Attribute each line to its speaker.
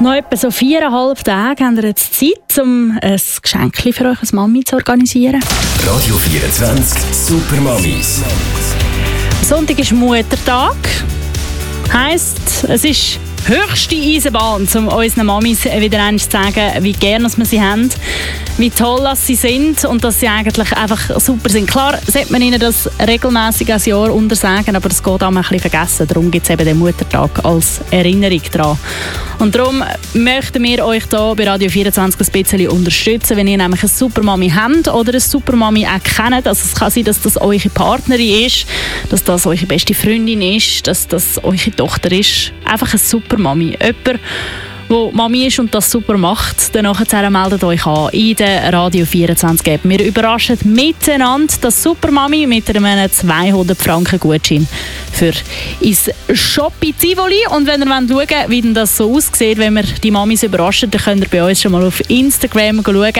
Speaker 1: Noch etwa so 4,5 Tage haben wir jetzt Zeit, um ein Geschenk für euch als Mami zu organisieren.
Speaker 2: Radio 24 Super Mamis.
Speaker 1: Sonntag ist Muttertag. Heisst, es ist höchste Eisenbahn, um unseren Mamis wieder einmal zu sagen, wie gerne wir sie haben, wie toll sie sind und dass sie eigentlich einfach super sind. Klar sollte man ihnen das regelmäßig als Jahr untersagen, aber das geht auch mal ein bisschen vergessen. Darum gibt es eben den Muttertag als Erinnerung daran. Und darum möchten wir euch hier bei Radio 24 ein bisschen unterstützen, wenn ihr nämlich eine Supermami habt oder eine Supermami auch kennt. Also es kann sein, dass das eure Partnerin ist, dass das eure beste Freundin ist, dass das eure Tochter ist. Einfach eine Supermami. Jemand, wo Mami ist und das super macht, dann meldet euch an in der Radio 24 App. Wir überraschen miteinander das Supermami mit einem 200 Franken Gutschein für ins Shopping Tivoli. Und wenn ihr schauen wollt, wie denn das so aussieht, wenn wir die Mamis überraschen, dann könnt ihr bei uns schon mal auf Instagram schauen.